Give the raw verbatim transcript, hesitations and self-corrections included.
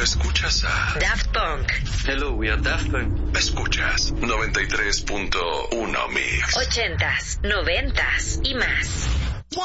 Escuchas a Daft Punk. Hello, we are Daft Punk. Escuchas noventa y tres punto uno Mix. Ochentas, noventas y más.